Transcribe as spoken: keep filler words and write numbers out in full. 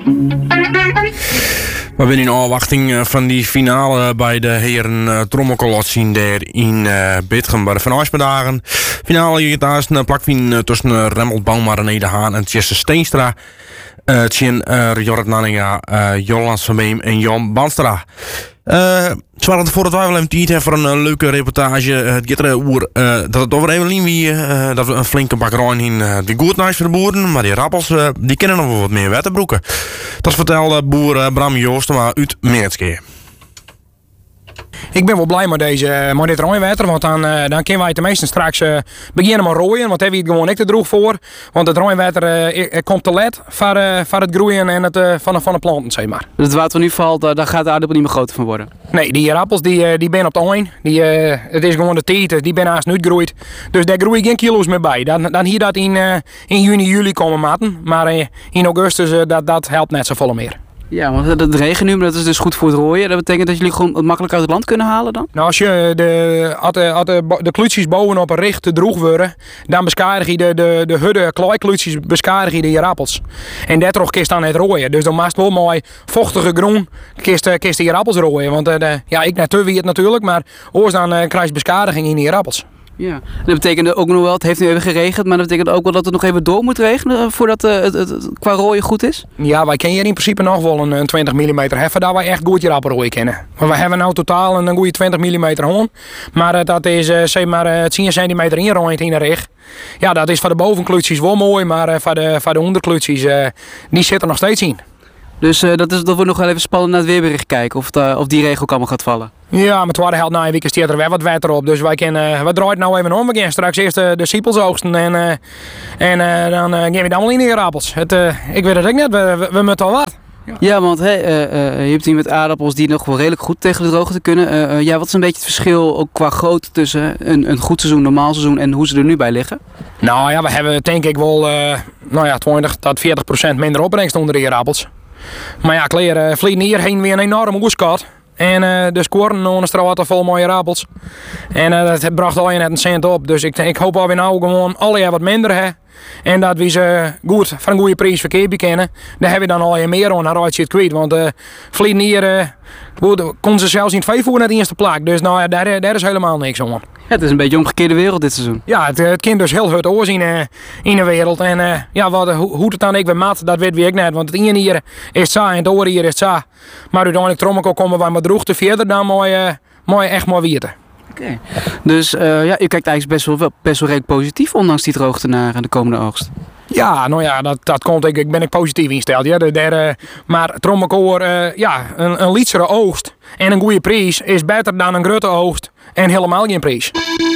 We zijn in afwachting van die finale bij de heren uh, Trommelkolotsin daar in uh, Bitgen bij de Van Ayspendagen. Finale hier daar een plakvien uh, tussen uh, Remmelt Bouma, René de Haan en Jesse Steenstra. Uh, Tjen uh, Jorrit Nanninga, uh, Jolans van Beem en Jan Banstra. Uh, Ze waren voor het wij wel even tijd hebben voor een uh, leuke reportage. Uh, het gaat er over uh, dat het over Evelien wie uh, dat we een flinke bakkerij in uh, die goed nice voor de boeren, maar die rappels uh, die kennen nog wel wat meer wettenbroeken. Dat vertelde boer uh, Bram Joostema uit Meertskeer. Ik ben wel blij met, deze, met dit rooiwater, want dan, uh, dan kunnen wij tenminste straks uh, beginnen met rooien, want daar heb je het gewoon niet te droeg voor. Want het rooiwater uh, komt te let voor, uh, voor het groeien en het, uh, van, van de planten, zeg maar. Dus het water nu valt, uh, daar gaat de aardappel niet meer groter van worden? Nee, die appels die, uh, die ben op de eind. Die, uh, het is gewoon de tijd, die ben haast niet groeid. Dus daar groeien geen kilo's meer bij. Dan, dan hier dat in, uh, in juni, juli komen maten, maar uh, in augustus uh, dat, dat helpt net zo vol meer. Ja, want het regent nu, maar dat is dus goed voor het rooien. Dat betekent dat jullie gewoon het makkelijk uit het land kunnen halen dan? Nou, als je de, als de, als de, de klutsjes bovenop een richt te droeg worden, dan beskadig je de, de, de hudde klaaiklutsjes beskadig je de je appels. En daardoor kist dan het rooien. Dus dan maakt wel mooi vochtige groen kist, kist je appels rooien. Want uh, de, ja, ik net te wie het natuurlijk, maar oors dan uh, krijg je beschadiging in je appels. Ja, dat betekent ook nog wel, het heeft nu even geregend, maar dat betekent ook wel dat het nog even door moet regenen voordat uh, het, het, het qua rooien goed is? Ja, wij kennen hier in principe nog wel een, een twintig millimeter heffen, daar wij echt goed je appel rooien kennen. Maar we hebben nou totaal een, een goede twintig millimeter hoorn, maar uh, dat is uh, zeg maar uh, tien centimeter inrooiend in de rug. Ja, dat is voor de bovenklutsjes wel mooi, maar uh, voor de, voor de onderklutsjes, uh, die zitten nog steeds in. Dus uh, dat, is, dat wordt nog wel even spannend naar het weerbericht kijken of, het, uh, of die regel ook allemaal gaat vallen. Ja, maar het waren heel na een week stiert er weer wat wetter op. Dus wij kunnen, uh, we draaien nou even om. We gaan straks eerst uh, de siepels oogsten en, uh, en uh, dan uh, gaan we allemaal in de appels. Het, uh, ik weet het ook net, we, we, we moeten al wat. Ja, ja want hey, uh, uh, je hebt hier met aardappels die nog wel redelijk goed tegen de droogte kunnen. Uh, uh, ja, wat is een beetje het verschil ook qua grootte tussen een, een goed seizoen, normaal seizoen en hoe ze er nu bij liggen? Nou ja, we hebben denk ik wel uh, nou ja, twintig tot veertig procent minder opbrengst onder de aardappels. Maar ja, kleren uh, vliegen hierheen weer een enorme oeskat. En uh, de scoren onder straat vol mooie appels. En uh, dat bracht al je net een cent op. Dus ik, ik hoop dat we nou gewoon alle jaar wat minder hebben. En dat we ze goed voor een goede prijs verkeerd kennen. Daar hebben we dan al je meer aan, dan raad je het kwijt. Want uh, vliegen hier uh, kon ze zelfs in twee voer naar de eerste plek. Dus nou ja, daar, daar is helemaal niks aan. Ja, het is een beetje een omgekeerde wereld dit seizoen. Ja, het, het kind dus heel hard oorzien uh, in de wereld. En uh, ja, wat, hoe, hoe het dan ik weer mat, dat weet ik net. Want het ene hier is sa en het andere hier is sa. Maar uiteindelijk Trommelko komen wij maar droeg te verder dan mooi, uh, mooi echt mooi weten. Oké. Okay. Dus uh, ja, u kijkt eigenlijk best wel, best wel redelijk positief ondanks die droogte naar de komende oogst. Ja, nou ja, dat, dat komt ik, ik ben ik positief ingesteld. Ja. De, de, de, maar Trommelkoor, uh, ja, een, een lietsere oogst en een goede prijs is beter dan een grote oogst en helemaal geen prijs.